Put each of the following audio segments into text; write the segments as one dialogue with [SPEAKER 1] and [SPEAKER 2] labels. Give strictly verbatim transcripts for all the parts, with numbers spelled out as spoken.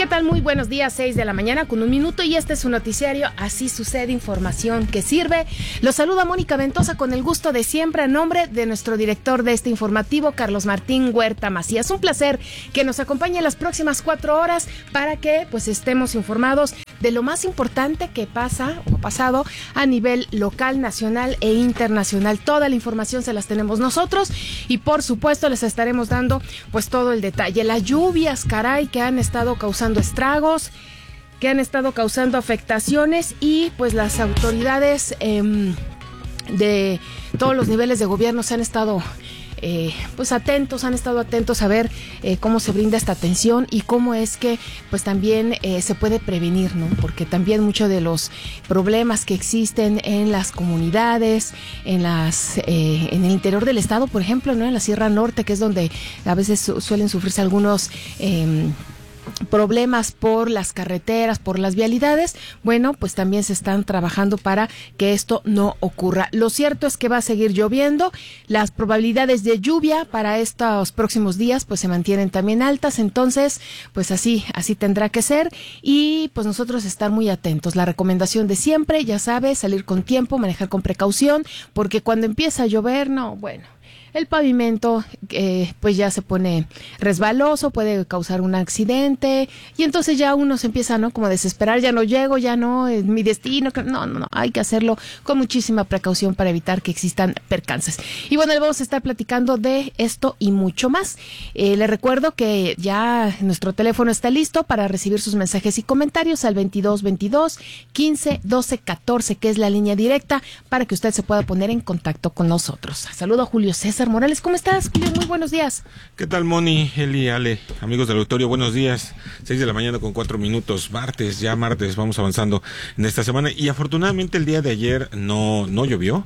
[SPEAKER 1] tal? Muy buenos días, seis de la mañana con un minuto y este es su noticiario Así Sucede, información que sirve. Los saluda Mónica Ventosa con el gusto de siempre en nombre de nuestro director de este informativo, Carlos Martín Huerta Macías. Un placer que nos acompañe las próximas cuatro horas para que pues estemos informados de lo más importante que pasa o ha pasado a nivel local, nacional e internacional. Toda la información se las tenemos nosotros y por supuesto les estaremos dando pues todo el detalle. Las lluvias, caray, que han estado causando estragos, que han estado causando afectaciones y pues las autoridades eh, de todos los niveles de gobierno se han estado eh, pues atentos, han estado atentos a ver eh, cómo se brinda esta atención y cómo es que pues también eh, se puede prevenir, ¿no? Porque también muchos de los problemas que existen en las comunidades, en las eh, en el interior del estado, por ejemplo, ¿no? En la Sierra Norte, que es donde a veces su- suelen sufrirse algunos eh, problemas por las carreteras, por las vialidades, bueno, pues también se están trabajando para que esto no ocurra. Lo cierto es que va a seguir lloviendo, las probabilidades de lluvia para estos próximos días pues se mantienen también altas, entonces pues así, así tendrá que ser y pues nosotros estar muy atentos. La recomendación de siempre, ya sabes, salir con tiempo, manejar con precaución, porque cuando empieza a llover, no, bueno, el pavimento eh, pues ya se pone resbaloso, puede causar un accidente y entonces ya uno se empieza, ¿no? Como a desesperar, ya no llego, ya no, es mi destino. No, no, no, hay que hacerlo con muchísima precaución para evitar que existan percances. Y bueno, le vamos a estar platicando de esto y mucho más. Eh, le recuerdo que ya nuestro teléfono está listo para recibir sus mensajes y comentarios al veintidós veintidós quince doce catorce, que es la línea directa para que usted se pueda poner en contacto con nosotros. Saludo a Julio César Morales. ¿Cómo estás, Julio? Muy buenos días.
[SPEAKER 2] ¿Qué tal, Moni, Eli, Ale, amigos del auditorio? Buenos días. Seis de la mañana con cuatro minutos. Martes, ya martes, vamos avanzando en esta semana. Y afortunadamente el día de ayer no, no llovió.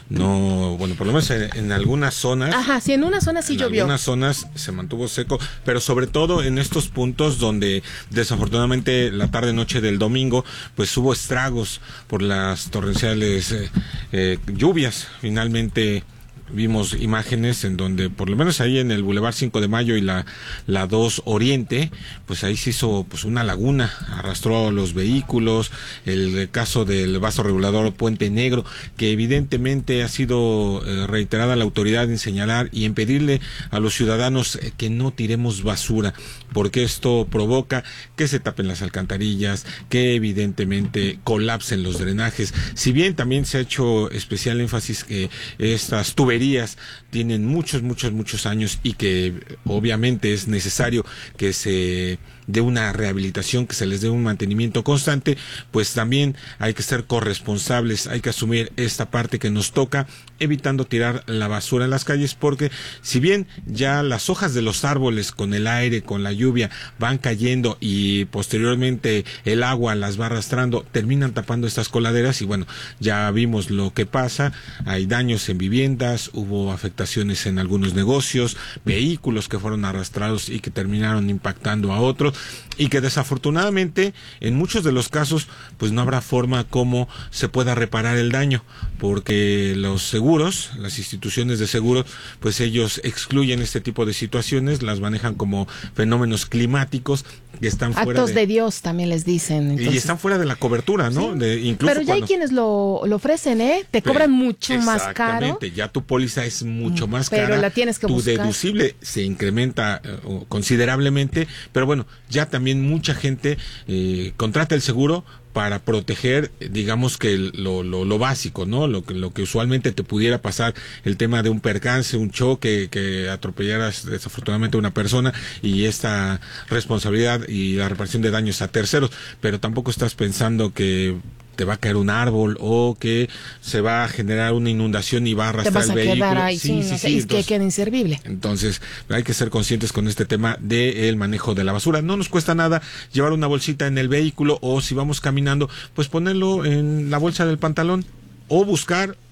[SPEAKER 2] No, bueno, por lo menos en, en algunas zonas.
[SPEAKER 1] Ajá, sí, en una zona sí
[SPEAKER 2] en
[SPEAKER 1] llovió.
[SPEAKER 2] En algunas zonas se mantuvo seco, pero sobre todo en estos puntos donde desafortunadamente la tarde-noche del domingo, pues hubo estragos por las torrenciales eh, eh, lluvias. Finalmente vimos imágenes en donde, por lo menos ahí en el Boulevard cinco de Mayo y la, la dos Oriente, pues ahí se hizo pues una laguna, arrastró los vehículos, el caso del vaso regulador Puente Negro, que evidentemente ha sido eh, reiterada la autoridad en señalar y en pedirle a los ciudadanos eh, que no tiremos basura, porque esto provoca que se tapen las alcantarillas, que evidentemente colapsen los drenajes. Si bien también se ha hecho especial énfasis que estas tuberías tienen muchos, muchos, muchos años y que obviamente es necesario que se dé una rehabilitación, que se les dé un mantenimiento constante, pues también hay que ser corresponsables, hay que asumir esta parte que nos toca, evitando tirar la basura en las calles, porque si bien ya las hojas de los árboles con el aire, con la lluvia, van cayendo y posteriormente el agua las va arrastrando, terminan tapando estas coladeras y bueno, ya vimos lo que pasa, hay daños en viviendas, hubo afectaciones en algunos negocios, vehículos que fueron arrastrados y que terminaron impactando a otros, y que desafortunadamente en muchos de los casos pues no habrá forma como se pueda reparar el daño, porque los seguros, las instituciones de seguros, pues ellos excluyen este tipo de situaciones, las manejan como fenómenos climáticos que están fuera
[SPEAKER 1] actos de, de Dios también les dicen, entonces.
[SPEAKER 2] Y están fuera de la cobertura, ¿no?
[SPEAKER 1] Sí.
[SPEAKER 2] De, incluso
[SPEAKER 1] pero ya
[SPEAKER 2] cuando,
[SPEAKER 1] hay quienes lo, lo ofrecen, ¿eh? Te cobran mucho más caro.
[SPEAKER 2] Exactamente, ya tu póliza es mucho más
[SPEAKER 1] pero
[SPEAKER 2] cara.
[SPEAKER 1] la tienes que
[SPEAKER 2] tu
[SPEAKER 1] buscar.
[SPEAKER 2] deducible se incrementa uh, considerablemente, pero bueno, ya también mucha gente eh, contrata el seguro para proteger, digamos que lo, lo, lo básico, ¿no? Lo que, lo que usualmente te pudiera pasar, el tema de un percance, un choque, que atropellaras desafortunadamente a una persona y esta responsabilidad y la reparación de daños a terceros, pero tampoco estás pensando que te va a caer un árbol o que se va a generar una inundación y va a arrastrar el vehículo. Te vas a quedar ahí,
[SPEAKER 1] sí, sí, sí, no, sí, es que queda inservible.
[SPEAKER 2] Entonces, hay que ser conscientes con este tema del manejo de la basura. No nos cuesta nada llevar una bolsita en el vehículo o si vamos caminando, pues ponerlo en la bolsa del pantalón o buscar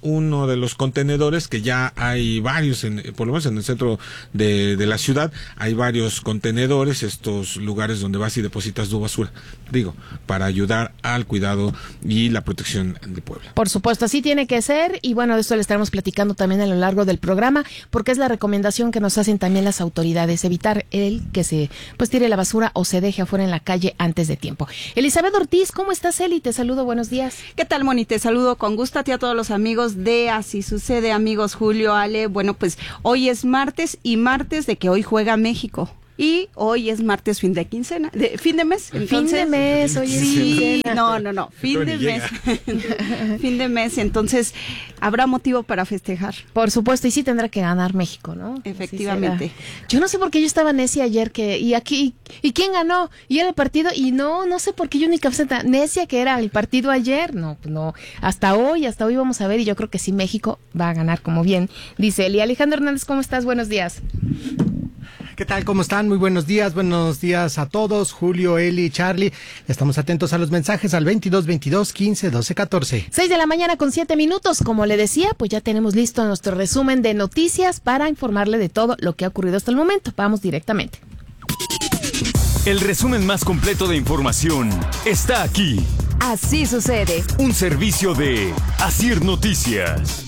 [SPEAKER 2] uno de los contenedores, que ya hay varios, en, por lo menos en el centro de, de la ciudad, hay varios contenedores, estos lugares donde vas y depositas tu basura, digo, para ayudar al cuidado y la protección de Puebla.
[SPEAKER 1] Por supuesto, así tiene que ser, y bueno, de esto le estaremos platicando también a lo largo del programa, porque es la recomendación que nos hacen también las autoridades, evitar el que se pues tire la basura o se deje afuera en la calle antes de tiempo. Elizabeth Ortiz, ¿cómo estás, Eli? Te saludo, buenos días.
[SPEAKER 3] ¿Qué tal, Moni? Te saludo con gusto a ti, a todos los amigos de Así Sucede, amigos Julio, Ale. Bueno, pues hoy es martes y martes de que hoy juega México. Y hoy es martes, fin de quincena, de, fin de mes. Entonces,
[SPEAKER 1] fin de mes, hoy es
[SPEAKER 3] sí,
[SPEAKER 1] quincena.
[SPEAKER 3] no, no, no, fin de mes. Fin de mes, entonces habrá motivo para festejar.
[SPEAKER 1] Por supuesto, y sí tendrá que ganar México, ¿no?
[SPEAKER 3] Efectivamente.
[SPEAKER 1] Yo no sé por qué yo estaba necia ayer que, y aquí, ¿y quién ganó? Y era el partido, y no, no sé por qué yo ni cabeza necia que era el partido ayer. No, pues no, hasta hoy, hasta hoy vamos a ver, y yo creo que sí México va a ganar, como bien dice Eli. Alejandro Hernández, ¿cómo estás? Buenos días.
[SPEAKER 4] ¿Qué tal? ¿Cómo están? Muy buenos días, buenos días a todos, Julio, Eli, Charlie. Estamos atentos a los mensajes al veintidós veintidós quince doce catorce.
[SPEAKER 1] seis de la mañana con siete minutos, como le decía, pues ya tenemos listo nuestro resumen de noticias para informarle de todo lo que ha ocurrido hasta el momento. Vamos directamente.
[SPEAKER 5] El resumen más completo de información está aquí.
[SPEAKER 6] Así sucede.
[SPEAKER 5] Un servicio de Asir Noticias.